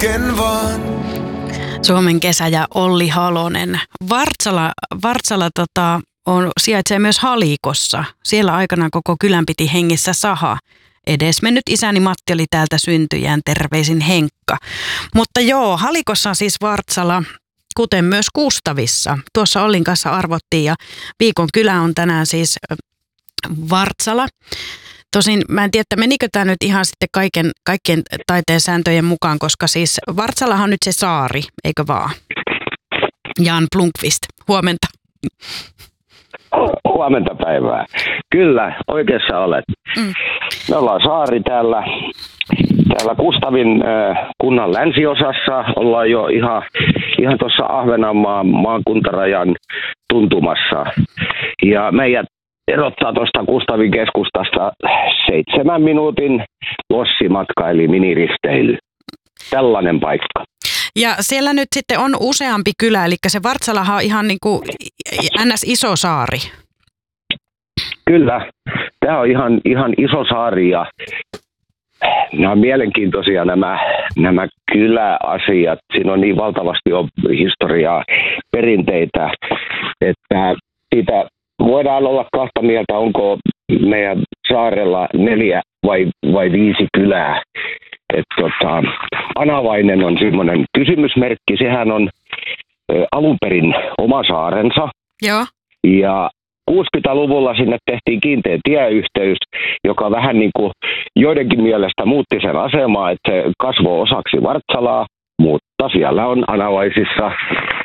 hetken vaan. Suomen kesä ja Olli Halonen. Vartsala sijaitsee myös Halikossa. Siellä aikanaan koko kylän piti hengissä saha. Edesmennyt isäni Matti oli täältä syntyjään, terveisin Henkka. Mutta joo, Halikossa on siis Vartsala, kuten myös Kustavissa. Tuossa Ollin kanssa arvottiin ja viikon kylä on tänään siis Vartsala. Tosin mä en tiedä, että menikö tämä nyt ihan sitten kaikkien taiteen sääntöjen mukaan, koska siis Vartsalahan on nyt se saari, eikö vaan? Jan Blomqvist, huomenta. Huomenta päivää. Kyllä, oikeassa olet. Me ollaan saari täällä Kustavin kunnan länsiosassa. Ollaan jo ihan tuossa Ahvenanmaan maakuntarajan tuntumassa. Ja meidät erottaa tuosta Kustavin keskustasta 7 minuutin lossimatka eli miniristeily. Tällainen paikka. Ja siellä nyt sitten on useampi kylä, eli se Vartsalahan on ihan niin kuin ns. Iso saari. Kyllä, tämä on ihan iso saari ja nämä on mielenkiintoisia nämä kyläasiat. Siinä on niin valtavasti jo historiaa, perinteitä, että siitä voidaan olla kahta mieltä, onko meidän saarella 4 vai 5 kylää. Anavainen on semmoinen kysymysmerkki. Sehän on alun perin oma saarensa. Joo. Ja 60-luvulla sinne tehtiin kiinteä tieyhteys, joka vähän niin kuin joidenkin mielestä muutti sen asemaa, että se kasvoi osaksi Vartsalaa, mutta siellä on Anavaisissa